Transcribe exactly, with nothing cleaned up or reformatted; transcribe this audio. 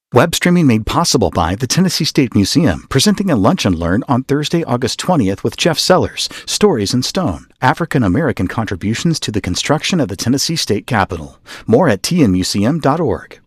Web streaming made possible by the Tennessee State Museum, presenting a Lunch and Learn on Thursday, August twentieth with Jeff Sellers, Stories in Stone, African American Contributions to the Construction of the Tennessee State Capitol. More at t n museum dot org.